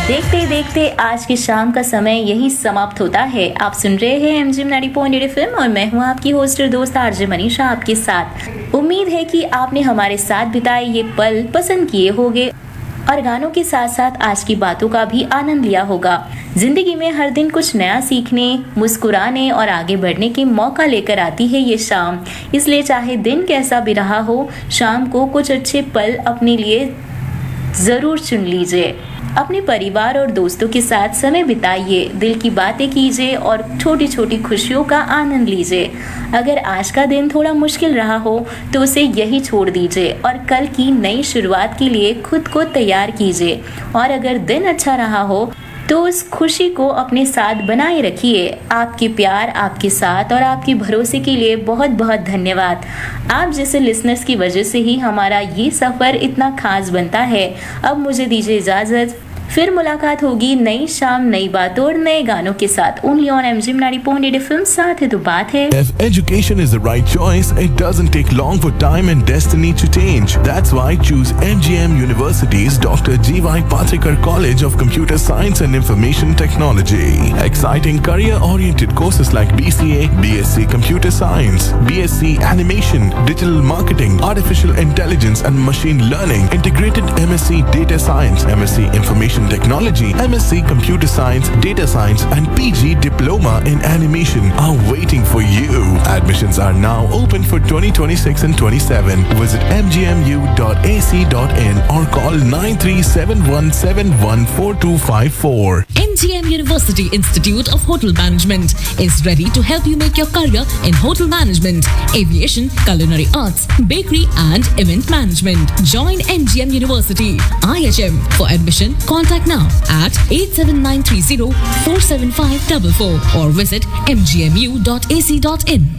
देखते देखते आज की शाम का समय यही समाप्त होता है। आप सुन रहे हैं MGM 90.8 FM और मैं हूं आपकी होस्ट और दोस्त आरजे मनीषा आपके साथ। उम्मीद है कि आपने हमारे साथ बिताए ये पल पसंद किए होंगे और गानों के साथ साथ आज की बातों का भी आनंद लिया होगा। जिंदगी में हर दिन कुछ नया सीखने, मुस्कुराने और आगे बढ़ने के मौका लेकर आती है ये शाम। इसलिए चाहे दिन कैसा भी रहा हो, शाम को कुछ अच्छे पल अपने लिए जरूर चुन लीजिए। अपने परिवार और दोस्तों के साथ समय बिताइए, दिल की बातें कीजिए और छोटी छोटी खुशियों का आनंद लीजिए। अगर आज का दिन थोड़ा मुश्किल रहा हो तो उसे यही छोड़ दीजिए और कल की नई शुरुआत के लिए खुद को तैयार कीजिए। और अगर दिन अच्छा रहा हो तो उस खुशी को अपने साथ बनाए रखिए। आपके प्यार, आपके साथ और आपके भरोसे के लिए बहुत बहुत धन्यवाद। आप जैसे लिसनर्स की वजह से ही हमारा ये सफर इतना खास बनता है। अब मुझे दीजिए इजाजत, फिर मुलाकात होगी नई शाम, नई बातों और नए गानों के साथ। Only on MGM 90.8 FM। साथ है तो बात है। If education is the right choice, it doesn't take long for time and destiny to change. That's why choose MGM University's Dr. G.Y. Pathikar College of Computer Science and Information Technology. Exciting career-oriented courses like BCA, BSc Computer Science, BSc Animation, Digital Marketing, Artificial Intelligence and Machine Learning, Integrated MSc Data Science, MSc Information Technology, MSc Computer Science, Data Science and PG Diploma in Animation are waiting for you. Admissions are now open for 2026 and 27. Visit mgmu.ac.in or call 9371714254. MGM University Institute of Hotel Management is ready to help you make your career in hotel management, aviation, culinary arts, bakery and event management. Join MGM University, IHM. For admission, contact now at 87930 47544 or visit mgmu.ac.in.